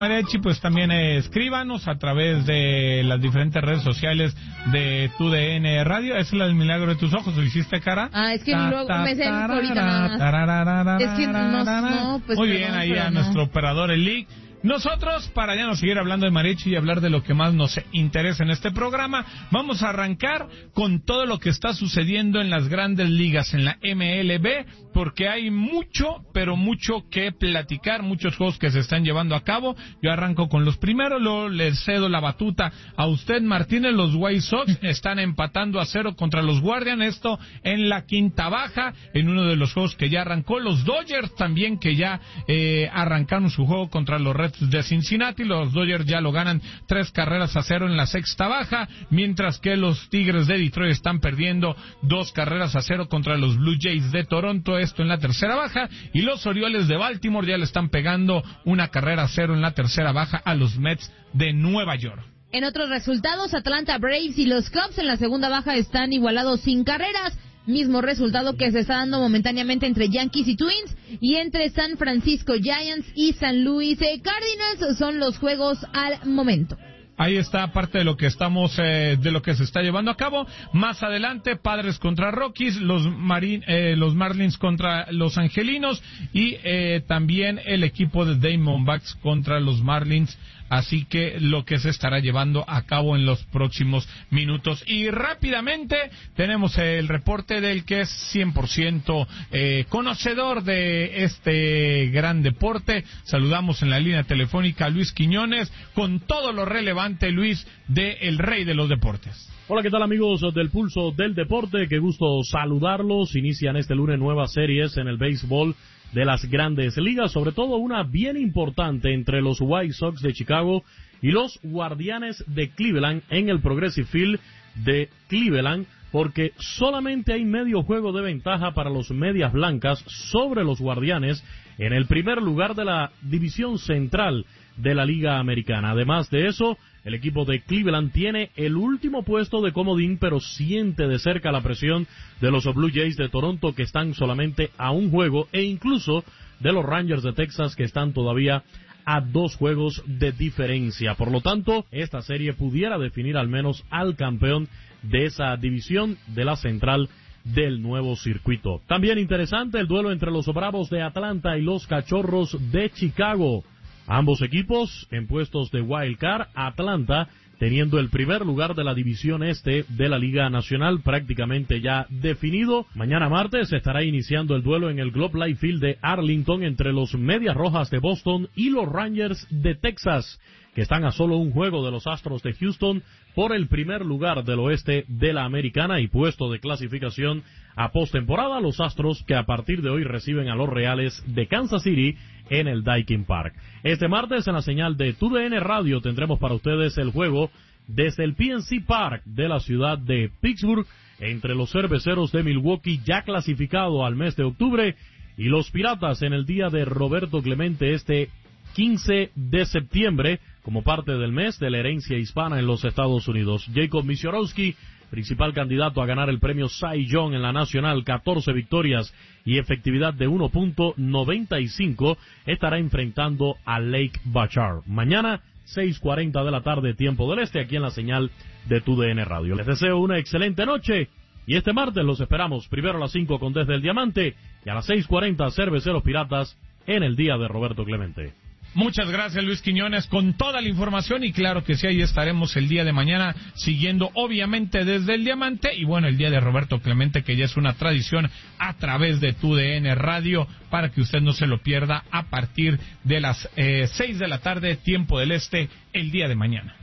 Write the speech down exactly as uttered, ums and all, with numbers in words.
Mariachi, pues también eh, escríbanos a través de las diferentes redes sociales de Tu D N Radio. Es el milagro de tus ojos. ¿Lo hiciste, cara? Ah, es que ta, luego ta, me sé ahorita nada más. Es que no, no, pues muy bien, ahí a no. nuestro operador Elic. Nosotros, para ya no seguir hablando de mariachi y hablar de lo que más nos interesa en este programa, vamos a arrancar con todo lo que está sucediendo en las grandes ligas, en la M L B, porque hay mucho, pero mucho que platicar, muchos juegos que se están llevando a cabo. Yo arranco con los primeros, luego les cedo la batuta a usted, Martínez. Los White Sox están empatando a cero contra los Guardians, esto en la quinta baja, en uno de los juegos que ya arrancó. Los Dodgers también, que ya eh, arrancaron su juego contra los Reds de Cincinnati. Los Dodgers ya lo ganan tres carreras a cero en la sexta baja, mientras que los Tigres de Detroit están perdiendo dos carreras a cero contra los Blue Jays de Toronto, esto en la tercera baja, y los Orioles de Baltimore ya le están pegando una carrera a cero en la tercera baja a los Mets de Nueva York. En otros resultados, Atlanta Braves y los Cubs en la segunda baja están igualados sin carreras. Mismo resultado que se está dando momentáneamente entre Yankees y Twins, y entre San Francisco Giants y San Luis Cardinals. Son los juegos al momento. Ahí está parte de lo que estamos, eh, de lo que se está llevando a cabo. Más adelante, Padres contra Rockies, los Marin, eh, los Marlins contra los Angelinos, y eh, también el equipo de Diamondbacks contra los Marlins. Así que lo que se estará llevando a cabo en los próximos minutos. Y rápidamente tenemos el reporte del que es cien por ciento eh, conocedor de este gran deporte. Saludamos en la línea telefónica a Luis Quiñones con todo lo relevante, Luis, de El Rey de los Deportes. Hola, ¿qué tal, amigos del Pulso del Deporte? Qué gusto saludarlos. Inician este lunes nuevas series en el béisbol de las grandes ligas, sobre todo una bien importante entre los White Sox de Chicago y los Guardianes de Cleveland en el Progressive Field de Cleveland, porque solamente hay medio juego de ventaja para los Medias Blancas sobre los Guardianes en el primer lugar de la división central de la Liga Americana. Además de eso, el equipo de Cleveland tiene el último puesto de comodín, pero siente de cerca la presión de los Blue Jays de Toronto, que están solamente a un juego, e incluso de los Rangers de Texas, que están todavía a dos juegos de diferencia. Por lo tanto, esta serie pudiera definir al menos al campeón de esa división de la central del nuevo circuito. También interesante el duelo entre los Bravos de Atlanta y los Cachorros de Chicago. Ambos equipos en puestos de Wild Card, Atlanta teniendo el primer lugar de la división este de la Liga Nacional prácticamente ya definido. Mañana martes estará iniciando el duelo en el Globe Life Field de Arlington entre los Medias Rojas de Boston y los Rangers de Texas, que están a solo un juego de los Astros de Houston por el primer lugar del oeste de la Americana y puesto de clasificación a postemporada. Los Astros, que a partir de hoy reciben a los Reales de Kansas City en el Daikin Park. Este martes en la señal de Tu D N Radio tendremos para ustedes el juego desde el P N C Park de la ciudad de Pittsburgh entre los Cerveceros de Milwaukee, ya clasificado al mes de octubre, y los Piratas en el día de Roberto Clemente este quince de septiembre, como parte del mes de la herencia hispana en los Estados Unidos. Jacob Misiorowski, principal candidato a ganar el premio Cy Young en la Nacional, catorce victorias y efectividad de uno punto noventa y cinco, estará enfrentando a Lake Bachar. Mañana, seis cuarenta de la tarde, tiempo del este, aquí en la señal de Tu D N Radio. Les deseo una excelente noche, y este martes los esperamos primero a las cinco con Desde el Diamante, y a las seis cuarenta Cerveceros Piratas en el día de Roberto Clemente. Muchas gracias, Luis Quiñones, con toda la información, y claro que sí, ahí estaremos el día de mañana siguiendo obviamente Desde el Diamante, y bueno, el día de Roberto Clemente, que ya es una tradición a través de Tu D N Radio, para que usted no se lo pierda a partir de las eh, seis de la tarde, tiempo del este, el día de mañana.